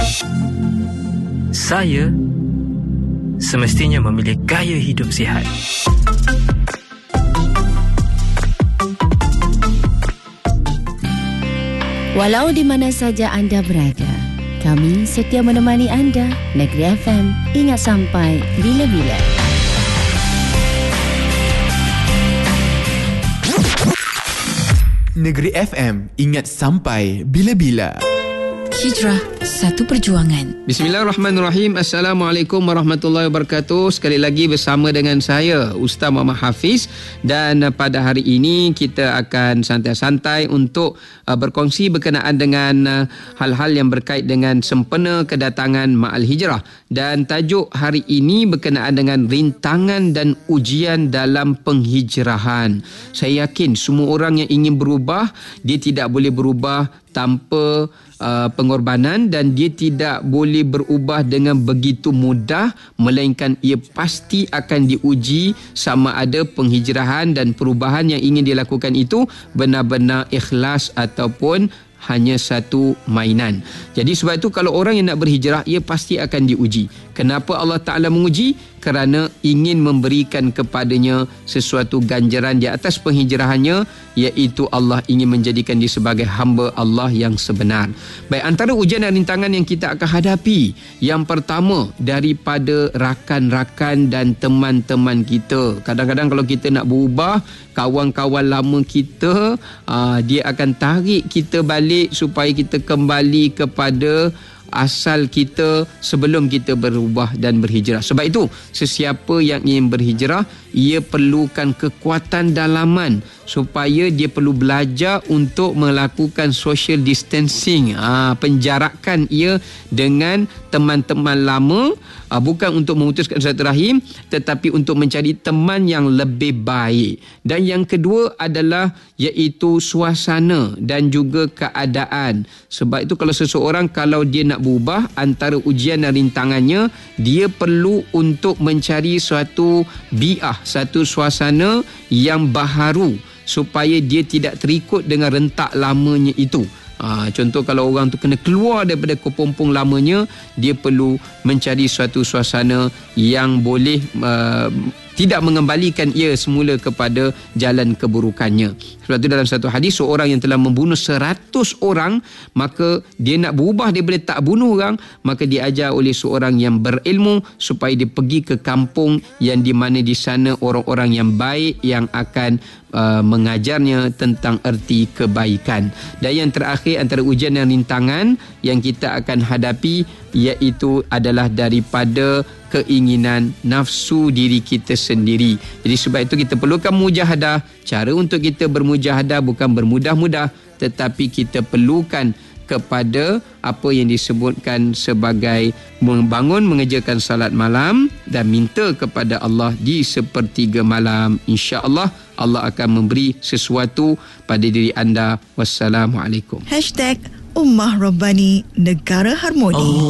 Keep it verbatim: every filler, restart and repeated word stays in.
Saya semestinya memilih gaya hidup sihat. Walau di mana saja anda berada, kami setia menemani anda. Negeri F M, ingat sampai bila-bila. Negeri F M, ingat sampai bila-bila. Hijrah, satu perjuangan. Bismillahirrahmanirrahim. Assalamualaikum warahmatullahi wabarakatuh. Sekali lagi bersama dengan saya, Ustaz Muhammad Hafiz. Dan pada hari ini kita akan santai-santai untuk uh, berkongsi berkenaan dengan uh, hal-hal yang berkait dengan sempena kedatangan Ma'al Hijrah. Dan tajuk hari ini berkenaan dengan rintangan dan ujian dalam penghijrahan. Saya yakin semua orang yang ingin berubah, dia tidak boleh berubah tanpa uh, pengorbanan, dan dia tidak boleh berubah dengan begitu mudah, melainkan ia pasti akan diuji sama ada penghijrahan dan perubahan yang ingin dilakukan itu benar-benar ikhlas ataupun hanya satu mainan. Jadi sebab itu kalau orang yang nak berhijrah, ia pasti akan diuji. Kenapa Allah Ta'ala menguji? Kerana ingin memberikan kepadanya sesuatu ganjaran di atas penghijrahannya, iaitu Allah ingin menjadikan dia sebagai hamba Allah yang sebenar. Baik, antara ujian dan rintangan yang kita akan hadapi, yang pertama daripada rakan-rakan dan teman-teman kita. Kadang-kadang kalau kita nak berubah, kawan-kawan lama kita, aa, dia akan tarik kita balik supaya kita kembali kepada asal kita sebelum kita berubah dan berhijrah. Sebab itu, sesiapa yang ingin berhijrah, ia perlukan kekuatan dalaman supaya dia perlu belajar untuk melakukan social distancing, ha, penjarakan ia dengan teman-teman lama, ha, bukan untuk memutuskan silaturahim, tetapi untuk mencari teman yang lebih baik. Dan yang kedua adalah iaitu suasana dan juga keadaan. Sebab itu kalau seseorang, kalau dia nak berubah, antara ujian dan rintangannya, dia perlu untuk mencari suatu bi'ah, satu suasana yang baharu supaya dia tidak terikut dengan rentak lamanya itu. Ha, contoh kalau orang tu kena keluar daripada kepompong lamanya, dia perlu mencari suatu suasana yang boleh uh, tidak mengembalikan ia semula kepada jalan keburukannya. Sebab itu dalam satu hadis, seorang yang telah membunuh seratus orang, maka dia nak berubah daripada tak bunuh orang, maka diajar oleh seorang yang berilmu supaya dia pergi ke kampung yang di mana di sana orang-orang yang baik yang akan uh, mengajarnya tentang erti kebaikan. Dan yang terakhir antara ujian dan rintangan yang kita akan hadapi, iaitu adalah daripada keinginan nafsu diri kita sendiri. Jadi sebab itu kita perlukan mujahadah. Cara untuk kita bermujahadah bukan bermudah-mudah, tetapi kita perlukan kepada apa yang disebutkan sebagai membangun, mengerjakan salat malam dan minta kepada Allah di sepertiga malam. InsyaAllah Allah akan memberi sesuatu pada diri anda. Wassalamualaikum. Hashtag Ummah Rabbani, Negara Harmoni.